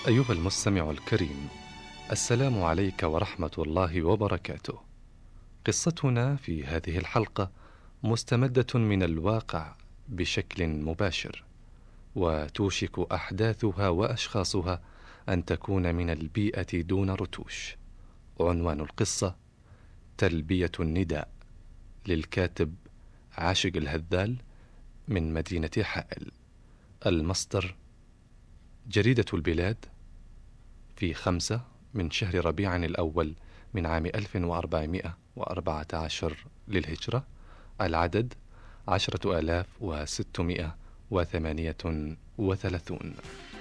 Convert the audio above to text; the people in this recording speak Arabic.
أيها المستمع الكريم، السلام عليك ورحمة الله وبركاته. قصتنا في هذه الحلقة مستمدة من الواقع بشكل مباشر، وتوشك أحداثها وأشخاصها أن تكون من البيئة دون رتوش. عنوان القصة: تلبية النداء، للكاتب عاشق الهذال من مدينة حائل. المصدر: جريدة البلاد، في 5 من شهر ربيع الأول من عام 1414 للهجرة. العدد 10,638.